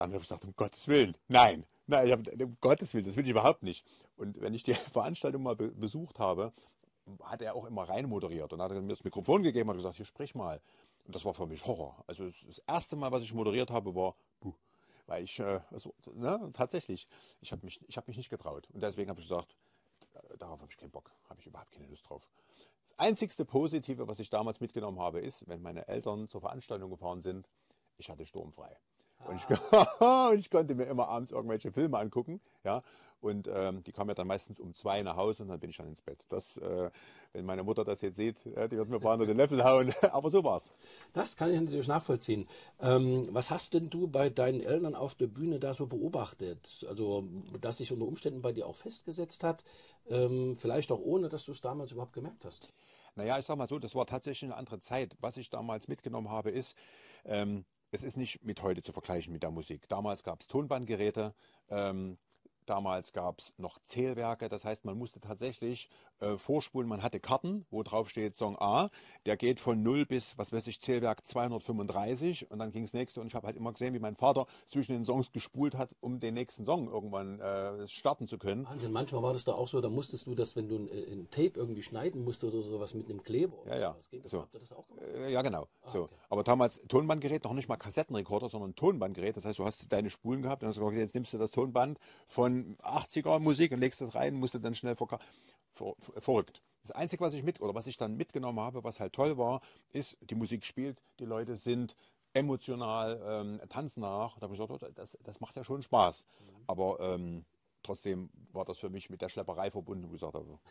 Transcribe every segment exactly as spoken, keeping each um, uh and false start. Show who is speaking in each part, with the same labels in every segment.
Speaker 1: Dann habe ich gesagt, um Gottes Willen, nein, nein, ich hab, um Gottes Willen, das will ich überhaupt nicht. Und wenn ich die Veranstaltung mal be besucht habe, hat er auch immer rein moderiert. Und dann hat er mir das Mikrofon gegeben und hat gesagt, hier sprich mal. Und das war für mich Horror. Also das, das erste Mal, was ich moderiert habe, war, puh, weil ich, äh, also, ne, tatsächlich, ich habe mich, ich hab mich nicht getraut. Und deswegen habe ich gesagt, darauf habe ich keinen Bock, habe ich überhaupt keine Lust drauf. Das einzigste Positive, was ich damals mitgenommen habe, ist, wenn meine Eltern zur Veranstaltung gefahren sind, ich hatte sturmfrei. Und ich, und ich konnte mir immer abends irgendwelche Filme angucken. Ja? Und ähm, die kamen ja dann meistens um zwei nach Hause und dann bin ich dann ins Bett. Das, äh, wenn meine Mutter das jetzt sieht, ja, die wird mir paar unter den Löffel hauen. Aber so war's.
Speaker 2: Das kann ich natürlich nachvollziehen. Ähm, was hast denn du bei deinen Eltern auf der Bühne da so beobachtet? Also, dass sich unter Umständen bei dir auch festgesetzt hat, ähm, vielleicht auch ohne, dass du es damals überhaupt gemerkt hast.
Speaker 1: Naja, ich sag mal so, das war tatsächlich eine andere Zeit. Was ich damals mitgenommen habe, ist, ähm, es ist nicht mit heute zu vergleichen mit der Musik. Damals gab es Tonbandgeräte, ähm, damals gab es noch Zählwerke, das heißt, man musste tatsächlich äh, vorspulen, man hatte Karten, wo drauf steht Song A, der geht von null bis, was weiß ich, Zählwerk zweihundertfünfunddreißig und dann ging das nächste und ich habe halt immer gesehen, wie mein Vater zwischen den Songs gespult hat, um den nächsten Song irgendwann äh, starten zu können.
Speaker 2: Wahnsinn, manchmal war das doch auch so, da musstest du das, wenn du ein, ein Tape irgendwie schneiden musstest oder sowas mit einem Kleber
Speaker 1: Ja,
Speaker 2: oder
Speaker 1: ja.
Speaker 2: sowas. Geht das?
Speaker 1: So.
Speaker 2: Habt ihr das auch gemacht?
Speaker 1: Äh, ja, genau.
Speaker 2: Ah,
Speaker 1: So.
Speaker 2: okay.
Speaker 1: Aber damals Tonbandgerät, noch nicht mal Kassettenrekorder, sondern Tonbandgerät. Das heißt, du hast deine Spulen gehabt und hast gesagt, jetzt nimmst du das Tonband von achtziger Musik und legst das rein, musst du dann schnell verka ver verrückt. Das Einzige, was ich mit oder was ich dann mitgenommen habe, was halt toll war, ist, die Musik spielt, die Leute sind emotional, ähm, tanzen nach. Da habe ich gesagt, oh, das, das macht ja schon Spaß. Aber ähm, trotzdem war das für mich mit der Schlepperei verbunden, wo ich gesagt habe,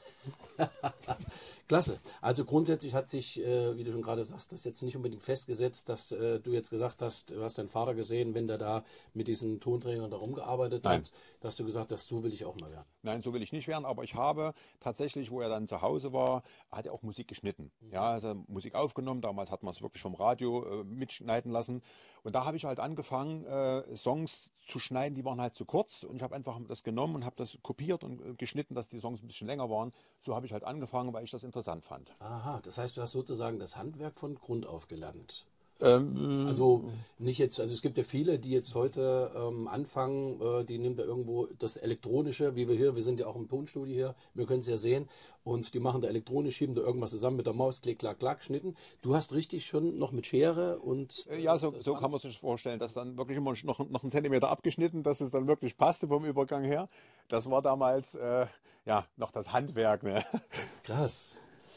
Speaker 2: Klasse. Also grundsätzlich hat sich, äh, wie du schon gerade sagst, das jetzt nicht unbedingt festgesetzt, dass äh, du jetzt gesagt hast, du hast deinen Vater gesehen, wenn der da mit diesen Tonträgern da rumgearbeitet
Speaker 1: nein.
Speaker 2: hat, dass du gesagt hast, so will ich auch mal werden.
Speaker 1: Nein, so will ich nicht werden, aber ich habe tatsächlich, wo er dann zu Hause war, hat er auch Musik geschnitten. Ja, also Musik aufgenommen, damals hat man es wirklich vom Radio äh, mitschneiden lassen. Und da habe ich halt angefangen, äh, Songs zu schneiden, die waren halt zu kurz. Und ich habe einfach das genommen und habe das kopiert und äh, geschnitten, dass die Songs ein bisschen länger waren. So habe ich halt angefangen, weil ich das interessant fand.
Speaker 2: Aha, das heißt, du hast sozusagen das Handwerk von Grund auf gelernt.
Speaker 1: Ähm,
Speaker 2: Also nicht jetzt, also es gibt ja viele, die jetzt heute ähm, anfangen, äh, die nehmen da irgendwo das Elektronische, wie wir hier, wir sind ja auch im Tonstudio hier, wir können es ja sehen, und die machen da elektronisch, schieben da irgendwas zusammen mit der Maus, klick, klack, klack, Schnitten. Du hast richtig schon noch mit Schere und
Speaker 1: äh,
Speaker 2: äh,
Speaker 1: ja, so,
Speaker 2: das
Speaker 1: so
Speaker 2: Band.
Speaker 1: kann man sich vorstellen, dass dann wirklich immer noch, noch einen Zentimeter abgeschnitten, dass es dann wirklich passte vom Übergang her. Das war damals äh, ja noch das Handwerk. Ne?
Speaker 2: Krass.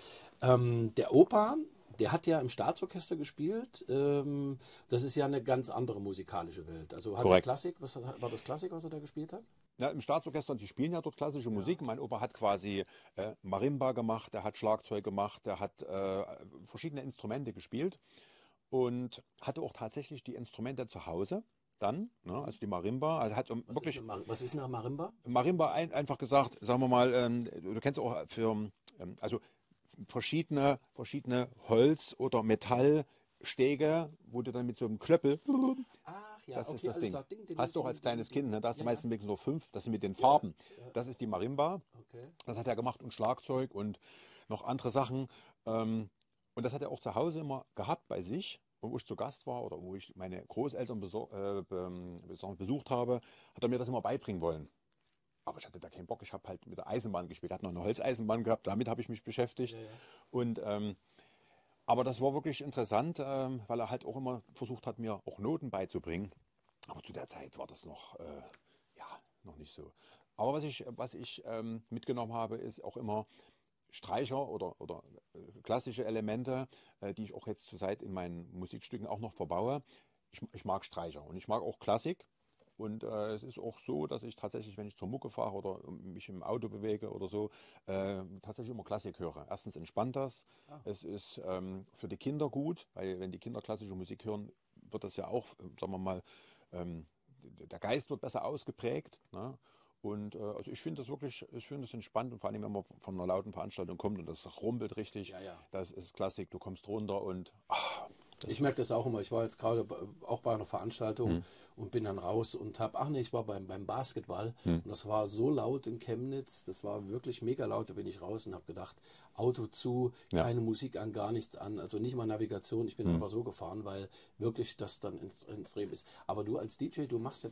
Speaker 2: Ähm, der Opa, der hat ja im Staatsorchester gespielt. Ähm, das ist ja eine ganz andere musikalische Welt. Also hat er
Speaker 1: Korrekt.
Speaker 2: Klassik, was hat- war das Klassik, was er da gespielt hat?
Speaker 1: Ja, im Staatsorchester, die spielen ja dort klassische Musik. Mein Opa hat quasi äh, Marimba gemacht, der hat Schlagzeug gemacht, der hat äh, verschiedene Instrumente gespielt und hatte auch tatsächlich die Instrumente zu Hause dann, ne, also die Marimba, also hat um,
Speaker 2: Was ist
Speaker 1: wirklich
Speaker 2: eine, Mar was ist eine Marimba?
Speaker 1: Marimba ein, einfach gesagt, sagen wir mal, ähm, du kennst auch für, ähm, also verschiedene, verschiedene Holz- oder Metallstege, wo du dann mit so einem Klöppel,
Speaker 2: Ach ja,
Speaker 1: das ist
Speaker 2: okay,
Speaker 1: das
Speaker 2: alles
Speaker 1: Ding.
Speaker 2: klar. Ding, ding,
Speaker 1: Hast du auch
Speaker 2: ding,
Speaker 1: als
Speaker 2: ding,
Speaker 1: kleines Kind,
Speaker 2: ding.
Speaker 1: ne? Da hast du
Speaker 2: Ja, ja,
Speaker 1: meistens wenigstens nur fünf, das sind mit den
Speaker 2: ja,
Speaker 1: Farben.
Speaker 2: ja,
Speaker 1: Das ist die Marimba.
Speaker 2: okay.
Speaker 1: Das hat er gemacht und Schlagzeug und noch andere Sachen. Ähm, und das hat er auch zu Hause immer gehabt bei sich. Und wo ich zu Gast war oder wo ich meine Großeltern besor- äh, be- besucht habe, hat er mir das immer beibringen wollen. Aber ich hatte da keinen Bock. Ich habe halt mit der Eisenbahn gespielt. Er hat noch eine Holzeisenbahn gehabt. Damit habe ich mich beschäftigt.
Speaker 2: Ja, ja.
Speaker 1: Und ähm, aber das war wirklich interessant, ähm, weil er halt auch immer versucht hat, mir auch Noten beizubringen. Aber zu der Zeit war das noch, äh, ja, noch nicht so. Aber was ich, was ich ähm, mitgenommen habe, ist auch immer Streicher oder, oder äh, klassische Elemente, äh, die ich auch jetzt zurzeit in meinen Musikstücken auch noch verbaue. Ich, ich mag Streicher und ich mag auch Klassik. Und äh, es ist auch so, dass ich tatsächlich, wenn ich zur Mucke fahre oder mich im Auto bewege oder so, äh, tatsächlich immer Klassik höre. Erstens entspannt das.
Speaker 2: Ah,
Speaker 1: Es ist ähm, für die Kinder gut, weil wenn die Kinder klassische Musik hören, wird das ja auch, äh, sagen wir mal, ähm, der Geist wird besser ausgeprägt. Ne? Und äh, also ich finde das wirklich, ich finde das entspannt und vor allem, wenn man von einer lauten Veranstaltung kommt und das rumpelt richtig,
Speaker 2: ja, ja.
Speaker 1: das ist Klassik, du kommst runter und ach,
Speaker 2: Ich merke das auch immer. Ich war jetzt gerade bei- auch bei einer Veranstaltung und bin dann raus und habe, ach nee, ich war beim, beim Basketball und das war so laut in Chemnitz, das war wirklich mega laut. Da bin ich raus und habe gedacht, Auto zu,
Speaker 1: Ja.
Speaker 2: keine Musik an, gar nichts an, also nicht mal Navigation. Ich bin einfach so gefahren, weil wirklich das dann ins- extrem ist. Aber du als D J, du machst ja